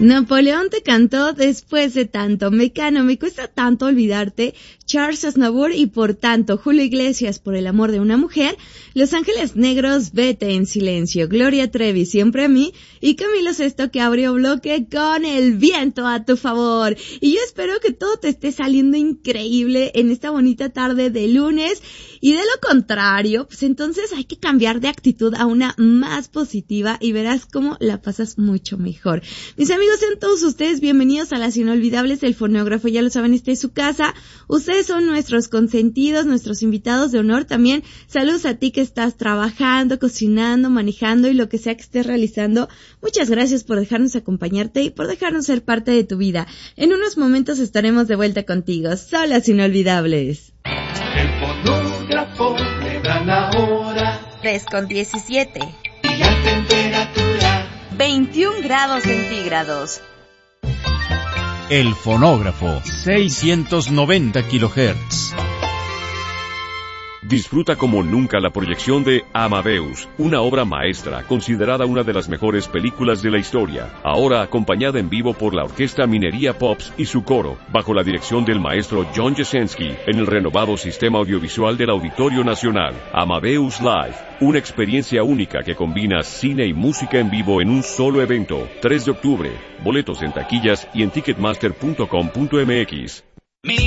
Napoleón te cantó Después de tanto, Mecano, Me cuesta tanto olvidarte, Charles Aznavour y Por tanto, Julio Iglesias, Por el amor de una mujer, Los Ángeles Negros, Vete en silencio, Gloria Trevi, Siempre a mí, y Camilo Sesto, que abrió bloque con El viento a tu favor. Y yo espero que todo te esté saliendo increíble en esta bonita tarde de lunes, y de lo contrario, pues entonces hay que cambiar de actitud a una más positiva y verás cómo la pasas mucho mejor. Mis amigos, sean todos ustedes bienvenidos a las inolvidables del fonógrafo. Ya lo saben, esta es su casa. Ustedes son nuestros consentidos, nuestros invitados de honor. También saludos a ti que estás trabajando, cocinando, manejando y lo que sea que estés realizando. Muchas gracias por dejarnos acompañarte y por dejarnos ser parte de tu vida. En unos momentos estaremos de vuelta contigo. Son las inolvidables. El fonógrafo le da la hora. 3:17. Y la temperatura. 21 grados centígrados. El fonógrafo, 690 kHz. Disfruta como nunca la proyección de Amadeus, una obra maestra considerada una de las mejores películas de la historia, ahora acompañada en vivo por la Orquesta Minería Pops y su coro, bajo la dirección del maestro John Jasenski, en el renovado sistema audiovisual del Auditorio Nacional. Amadeus Live, una experiencia única que combina cine y música en vivo en un solo evento. 3 de octubre, boletos en taquillas y en ticketmaster.com.mx.